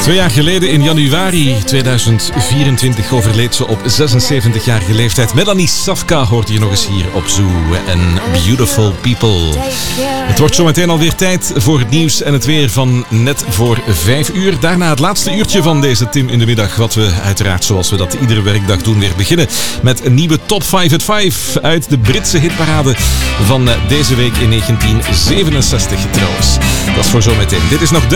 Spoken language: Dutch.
2 jaar geleden, in januari 2024, overleed ze op 76-jarige leeftijd. Melanie Safka hoort je nog eens hier op Zoo en Beautiful People. Het wordt zometeen alweer tijd voor het nieuws en het weer van net voor 5 uur. Daarna het laatste uurtje van deze Tim in de middag. Wat we uiteraard, zoals we dat iedere werkdag doen, weer beginnen met een nieuwe Top 5 at 5 uit de Britse hitparade van deze week in 1967 trouwens. Dat is voor zometeen. Dit is nog